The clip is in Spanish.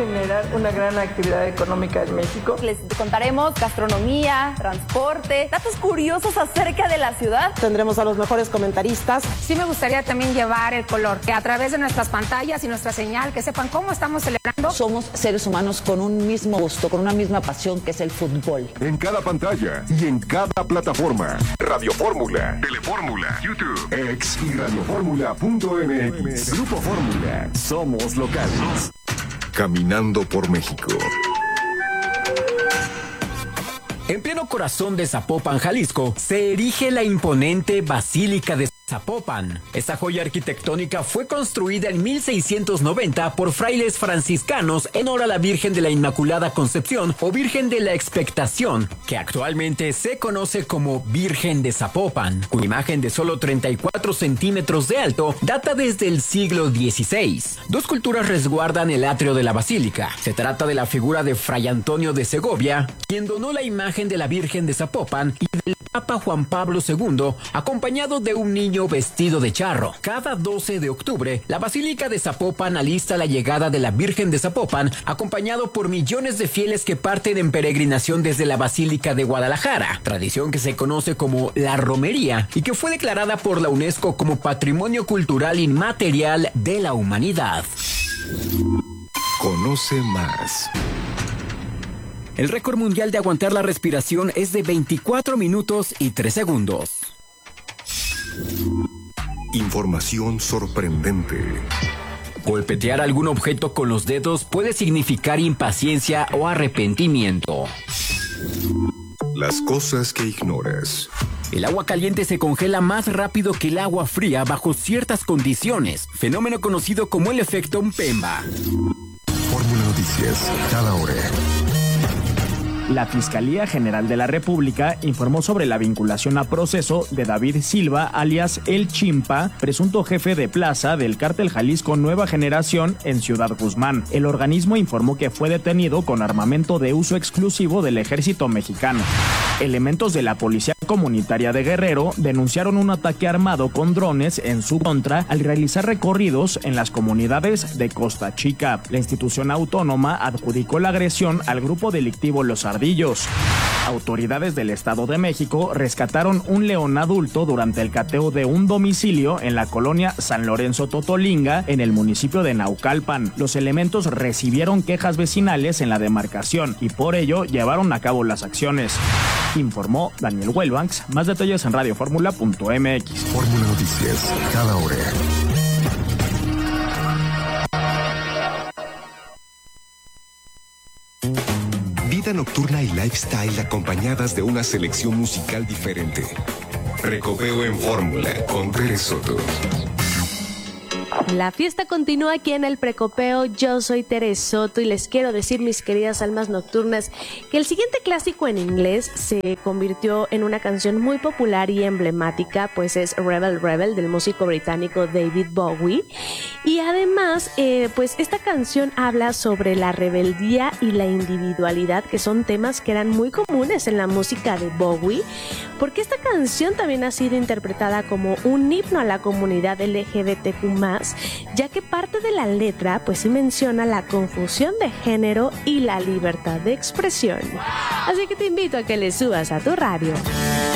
generar una gran actividad económica en México. Les contaremos gastronomía, transporte, datos curiosos acerca de la ciudad. Tendremos a los mejores comentaristas. Sí me gustaría también llevar el color, que a través de nuestras pantallas y nuestra señal, que sepan cómo estamos celebrando. Somos seres humanos con un mismo gusto, con una misma pasión, que es el fútbol. En cada pantalla y en cada plataforma. Radio Fórmula, Telefórmula, YouTube, X y radioformula.mx. Grupo Fórmula. Somos locales. Caminando por México. En pleno corazón de Zapopan, Jalisco, se erige la imponente Basílica de Zapopan. Esta joya arquitectónica fue construida en 1690 por frailes franciscanos en honor a la Virgen de la Inmaculada Concepción o Virgen de la Expectación, que actualmente se conoce como Virgen de Zapopan, cuya imagen de solo 34 centímetros de alto data desde el siglo XVI. Dos culturas resguardan el atrio de la basílica. Se trata de la figura de Fray Antonio de Segovia, quien donó la imagen de la Virgen de Zapopan, y del Papa Juan Pablo II, acompañado de un niño vestido de charro. Cada 12 de octubre, la Basílica de Zapopan alista la llegada de la Virgen de Zapopan, acompañado por millones de fieles que parten en peregrinación desde la Basílica de Guadalajara, tradición que se conoce como la romería y que fue declarada por la UNESCO como Patrimonio Cultural Inmaterial de la Humanidad. Conoce más. El récord mundial de aguantar la respiración es de 24 minutos y 3 segundos. Información sorprendente. Golpetear algún objeto con los dedos puede significar impaciencia o arrepentimiento. Las cosas que ignoras. El agua caliente se congela más rápido que el agua fría bajo ciertas condiciones, fenómeno conocido como el efecto Mpemba. Fórmula Noticias, cada hora. La Fiscalía General de la República informó sobre la vinculación a proceso de David Silva, alias El Chimpa, presunto jefe de plaza del Cártel Jalisco Nueva Generación en Ciudad Guzmán. El organismo informó que fue detenido con armamento de uso exclusivo del Ejército Mexicano. Elementos de la Policía Comunitaria de Guerrero denunciaron un ataque armado con drones en su contra al realizar recorridos en las comunidades de Costa Chica. La institución autónoma adjudicó la agresión al grupo delictivo Los Ardillos. Autoridades del Estado de México rescataron un león adulto durante el cateo de un domicilio en la colonia San Lorenzo Totolinga, en el municipio de Naucalpan. Los elementos recibieron quejas vecinales en la demarcación y por ello llevaron a cabo las acciones. Informó Daniel Huelbanks. Más detalles en radioformula.mx. Fórmula Noticias, cada hora. Vida nocturna y lifestyle acompañadas de una selección musical diferente. Recopeo en Fórmula con Tere Soto. La fiesta continúa aquí en el Precopeo. Yo soy Tere Soto y les quiero decir, mis queridas almas nocturnas, que el siguiente clásico en inglés se convirtió en una canción muy popular y emblemática, pues es Rebel Rebel, del músico británico David Bowie. Y además, pues esta canción habla sobre la rebeldía y la individualidad, que son temas que eran muy comunes en la música de Bowie, porque esta canción también ha sido interpretada como un himno a la comunidad LGBTQ+, ya que parte de la letra pues sí menciona la confusión de género y la libertad de expresión. Así que te invito a que le subas a tu radio.